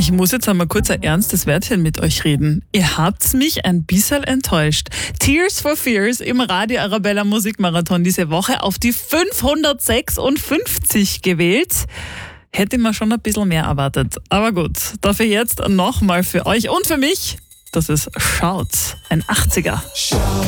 Ich muss jetzt einmal kurz ein ernstes Wörtchen mit euch reden. Ihr habt's mich ein bisschen enttäuscht. Tears for Fears im Radio Arabella Musikmarathon diese Woche auf die 556 gewählt. Hätte man schon ein bisschen mehr erwartet. Aber gut, dafür jetzt nochmal für euch und für mich, das ist Shout, ein 80er.